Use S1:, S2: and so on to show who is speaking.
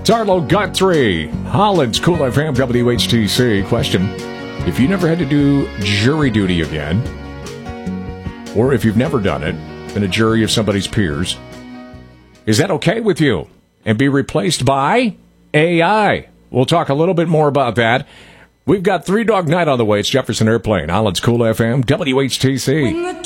S1: Tarlo Guthrie, Holland's Cool FM WHTC. Question: if you never had to do jury duty again, or if you've never done it, been a jury of somebody's peers, is that okay with you? And be replaced by AI? We'll talk a little bit more about that. We've got Three Dog Night on the way. It's Jefferson Airplane, Holland's Cool FM WHTC.